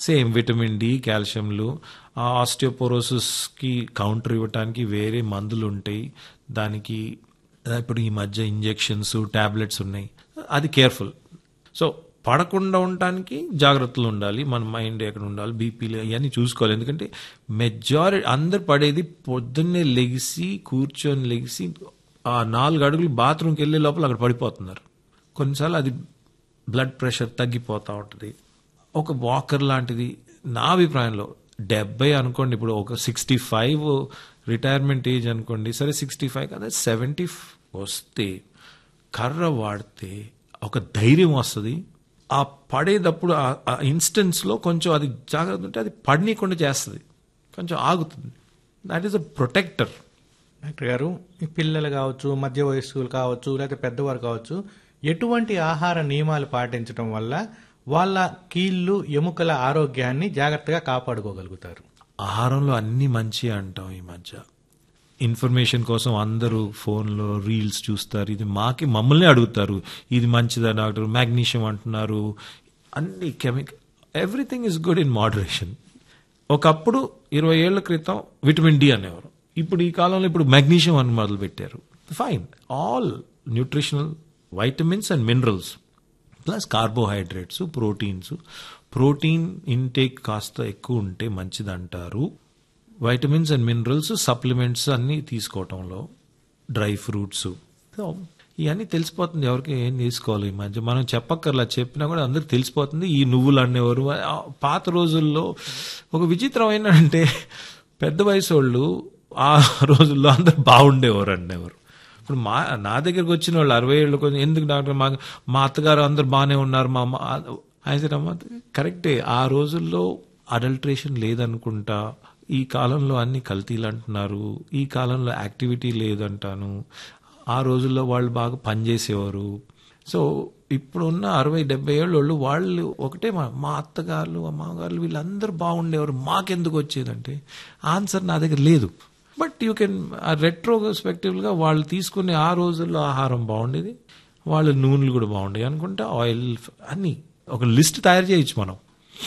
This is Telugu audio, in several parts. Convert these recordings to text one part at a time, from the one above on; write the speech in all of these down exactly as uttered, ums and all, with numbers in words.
సేమ్ విటమిన్ డి, కాల్షియంలు, ఆ ఆస్టియోపోరోసిస్కి కౌంటర్ ఇవ్వటానికి వేరే మందులు ఉంటాయి. దానికి ఇప్పుడు ఈ మధ్య ఇంజెక్షన్స్, టాబ్లెట్స్ ఉన్నాయి. అది కేర్ఫుల్. సో పడకుండా ఉండటానికి జాగ్రత్తలు ఉండాలి. మన మైండ్ ఎక్కడ ఉండాలి, బీపీలు ఇవన్నీ చూసుకోవాలి. ఎందుకంటే మెజారిటీ అందరు పడేది పొద్దున్నే లెగిసి కూర్చొని లెగిసి ఆ నాలుగు అడుగులు బాత్రూమ్కి వెళ్ళే లోపల అక్కడ పడిపోతున్నారు. కొన్నిసార్లు అది బ్లడ్ ప్రెషర్ తగ్గిపోతూ ఉంటుంది. ఒక వాకర్ లాంటిది నా అభిప్రాయంలో డెబ్బై అనుకోండి, ఇప్పుడు ఒక సిక్స్టీ ఫైవ్ రిటైర్మెంట్ ఏజ్ అనుకోండి, సరే సిక్స్టీ ఫైవ్ కదా సెవెంటీ వస్తే కర్ర వాడితే ఒక ధైర్యం వస్తుంది. ఆ పడేటప్పుడు ఆ ఇన్స్టెన్స్లో కొంచెం అది జాగ్రత్త ఉంటే అది పడనీయకుండా చేస్తుంది, కొంచెం ఆగుతుంది. That is a protector. Doctor గారు, ఈ పిల్లలు కావచ్చు, మధ్య వయస్కులు కావచ్చు, లేకపోతే పెద్దవారు కావచ్చు, ఎటువంటి ఆహార నియమాలు పాటించడం వల్ల వాళ్ళ కీళ్ళు ఎముకల ఆరోగ్యాన్ని జాగ్రత్తగా కాపాడుకోగలుగుతారు? ఆహారంలో అన్ని మంచి అంటాం. ఈ మధ్య ఇన్ఫర్మేషన్ కోసం అందరూ ఫోన్లో రీల్స్ చూస్తారు. ఇది మాకి మమ్మల్ని అడుగుతారు, ఇది మంచిదా డాక్టర్, మ్యాగ్నీషియం అంటున్నారు, అన్ని chemical. Everything is good in moderation. ఒకప్పుడు ఇరవై ఏళ్ల క్రితం విటమిన్ డి అనేవారు, ఇప్పుడు ఈ కాలంలో ఇప్పుడు మెగ్నీషియం అని మొదలు పెట్టారు. Fine, all nutritional vitamins and minerals plus carbohydrates, proteins. Protein intake కాస్త ఎక్కువ ఉంటే మంచిదంటారు. వైటమిన్స్ అండ్ మినరల్స్, సప్లిమెంట్స్ అన్నీ తీసుకోవటంలో, డ్రై ఫ్రూట్స్, ఇవన్నీ తెలిసిపోతుంది ఎవరికి ఏం తీసుకోవాలి. ఈ మధ్య మనం చెప్పక్కర్లా, చెప్పినా కూడా అందరికి తెలిసిపోతుంది. ఈ నువ్వులు అనేవారు పాత రోజుల్లో. ఒక విచిత్రం ఏంటంటే పెద్ద వయసు వాళ్ళు ఆ రోజుల్లో అందరు బాగుండేవారు అనేవారు. ఇప్పుడు మా నా దగ్గరకు వచ్చిన వాళ్ళు అరవై ఏళ్ళు కొంచెం ఎందుకు డాక్టర్ మా మా అత్తగారు అందరు బాగానే ఉన్నారు, మా అమ్మ ఆయన కరెక్టే. ఆ రోజుల్లో అడల్ట్రేషన్ లేదనుకుంటా, ఈ కాలంలో అన్ని కల్తీలు అంటున్నారు, ఈ కాలంలో యాక్టివిటీ లేదంటాను. ఆ రోజుల్లో వాళ్ళు బాగా పనిచేసేవారు. సో ఇప్పుడున్న అరవై డెబ్బై ఏళ్ళు వాళ్ళు వాళ్ళు ఒకటే, మా మా అత్తగారులు అమ్మగారులు వీళ్ళందరూ బాగుండేవారు, మాకెందుకు వచ్చేదంటే ఆన్సర్ నా దగ్గర లేదు. బట్ యూ కెన్ రెట్రోస్పెక్టివ్గా వాళ్ళు తీసుకునే ఆ రోజుల్లో ఆహారం బాగుండేది, వాళ్ళ నూనెలు కూడా బాగుండేవి అనుకుంటా, ఆయిల్ అన్నీ ఒక లిస్ట్ తయారు చేయొచ్చు మనం.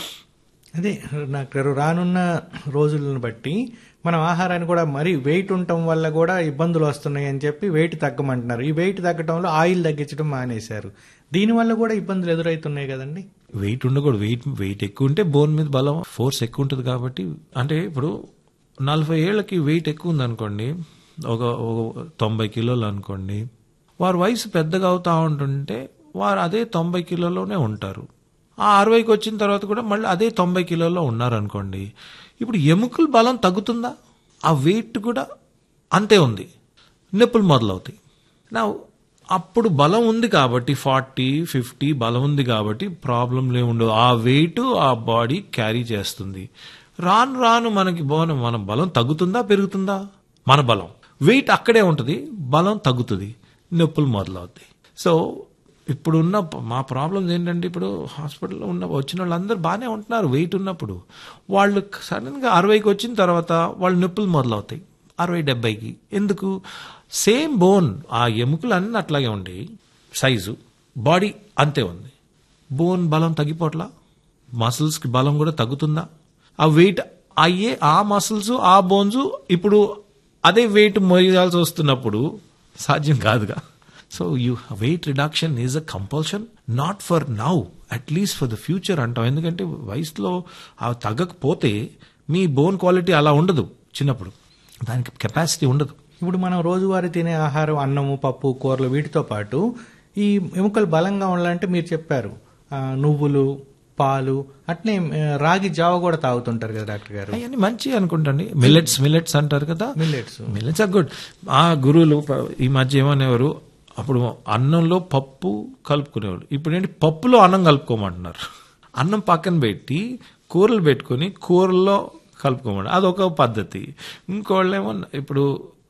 అదే డాక్టర్, రానున్న రోజులను బట్టి మనం ఆహారాన్ని కూడా మరీ వెయిట్ ఉండటం వల్ల కూడా ఇబ్బందులు వస్తున్నాయి అని చెప్పి వెయిట్ తగ్గమంటున్నారు. ఈ వెయిట్ తగ్గటంలో ఆయిల్ తగ్గించడం మానేశారు. దీనివల్ల కూడా ఇబ్బందులు ఎదురవుతున్నాయి కదండి. వెయిట్ ఉండకూడదు. వెయిట్ వెయిట్ ఎక్కువ ఉంటే బోన్ మీద బలం, ఫోర్స్ ఎక్కువ ఉంటుంది. కాబట్టి అంటే ఇప్పుడు నలభై ఏళ్ళకి వెయిట్ ఎక్కువ ఉందనుకోండి, ఒక తొంభై కిలోలు అనుకోండి, వారు వయసు పెద్దగా అవుతా ఉంటుంటే వారు అదే తొంభై కిలోలోనే ఉంటారు. ఆ అరవైకి వచ్చిన తర్వాత కూడా మళ్ళీ అదే తొంభై కిలోలో ఉన్నారనుకోండి, ఇప్పుడు ఎముకల బలం తగ్గుతుందా? ఆ వెయిట్ కూడా అంతే ఉంది, నొప్పులు మొదలవుతాయి. నా అప్పుడు బలం ఉంది కాబట్టి ఫార్టీ ఫిఫ్టీ బలం ఉంది కాబట్టి ప్రాబ్లంలే ఉండవు. ఆ వెయిట్ ఆ బాడీ క్యారీ చేస్తుంది. రాను రాను మనకి బోనం మన బలం తగ్గుతుందా పెరుగుతుందా? మన బలం వెయిట్ అక్కడే ఉంటుంది, బలం తగ్గుతుంది, నొప్పులు మొదలవుతాయి. సో ఇప్పుడున్న మా ప్రాబ్లమ్స్ ఏంటంటే, ఇప్పుడు హాస్పిటల్లో ఉన్న వచ్చిన వాళ్ళందరూ బాగానే ఉంటున్నారు వెయిట్ ఉన్నప్పుడు, వాళ్ళు సడన్గా అరవైకి వచ్చిన తర్వాత వాళ్ళు నొప్పులు మొదలవుతాయి అరవై డెబ్బైకి. ఎందుకు? సేమ్ బోన్, ఆ ఎముకలు అన్నీ అట్లాగే ఉండి సైజు, బాడీ అంతే ఉంది, బోన్ బలం తగ్గిపోట్లా, మసిల్స్కి బలం కూడా తగ్గుతుందా? ఆ వెయిట్ అయ్యే ఆ మసిల్స్ ఆ బోన్స్ ఇప్పుడు అదే వెయిట్ మోయాల్సి వస్తున్నప్పుడు సాధ్యం కాదుగా. So you weight reduction is a compulsion, not for now, at least for the future అంటాం. ఎందుకంటే వయసులో అవి తగ్గకపోతే మీ బోన్ క్వాలిటీ అలా ఉండదు, చిన్నప్పుడు దానికి కెపాసిటీ ఉండదు. ఇప్పుడు మనం రోజువారీ తినే ఆహారం, అన్నము, పప్పు, కూరలు, వీటితో పాటు ఈ ఎముకలు బలంగా ఉండాలంటే మీరు చెప్పారు నువ్వులు, పాలు, అట్నే రాగి జావ కూడా తాగుతుంటారు కదా డాక్టర్ గారు. అవన్నీ మంచి అనుకుంటండి. మిల్లెట్స్ మిల్లెట్స్ అంటారు కదా, మిల్లెట్స్ మిల్లెట్స్ ఆర్ గుడ్. ఆ గురువులు ఈ మధ్య ఏమనేవారు, అప్పుడు అన్నంలో పప్పు కలుపుకునేవాడు, ఇప్పుడు ఏంటి పప్పులో అన్నం కలుపుకోమంటున్నారు. అన్నం పక్కన పెట్టి కూరలు పెట్టుకుని కూరల్లో కలుపుకోమంటారు, అదొక పద్ధతి. ఇంకోళ్ళేమో ఇప్పుడు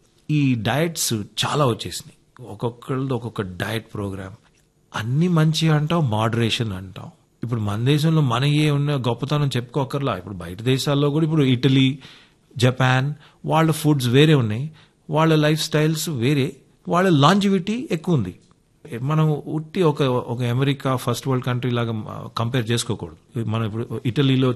ఈ డయట్స్ చాలా వచ్చేసినాయి, ఒక్కొక్కళ్ళది ఒక్కొక్క డయట్ ప్రోగ్రామ్. అన్ని మంచి అంటాం, మోడరేషన్ అంటాం. ఇప్పుడు మన దేశంలో మన ఏ ఉన్న గొప్పతనం చెప్పుకోకర్లా. ఇప్పుడు బయట దేశాల్లో కూడా ఇప్పుడు ఇటలీ, జపాన్ వాళ్ళ ఫుడ్స్ వేరే ఉన్నాయి, వాళ్ళ లైఫ్ స్టైల్స్ వేరే, వాళ్ళ లాంజివిటీ ఎక్కువ ఉంది. మనం ఉట్టి ఒక ఒక అమెరికా ఫస్ట్ వరల్డ్ కంట్రీ లాగా కంపేర్ చేసుకోకూడదు. మనం ఇప్పుడు ఇటలీలో